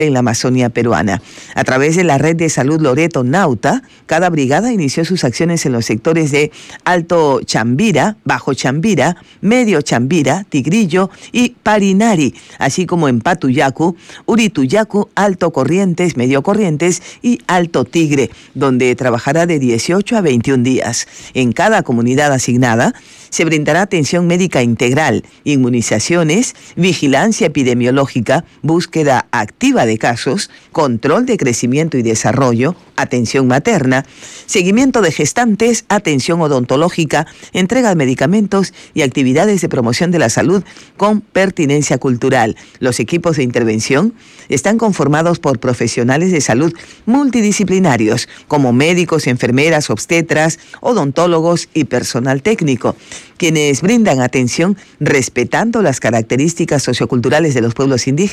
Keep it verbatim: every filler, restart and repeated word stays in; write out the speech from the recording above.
en la Amazonía peruana. A través de la red de salud Loreto Nauta, cada brigada inició sus acciones en los sectores de Alto Chambira, Bajo Chambira, Medio Chambira, Tigrillo y Parinari, así como en Patuyacu, Urituyacu, Alto Corrientes, Medio Corrientes y Alto Tigre, donde trabajará de dieciocho a veintiún días. En cada comunidad asignada se brindará atención médica integral, inmunizaciones, vigilancia epidemiológica, búsqueda activa de casos, control de crecimiento y desarrollo, atención materna, seguimiento de gestantes, atención odontológica, entrega de medicamentos y actividades de promoción de la salud con pertinencia cultural. Los equipos de intervención están conformados por profesionales de salud multidisciplinarios, como médicos, enfermeras, obstetras, odontólogos y personal técnico, quienes brindan atención respetando las características socioculturales de los pueblos indígenas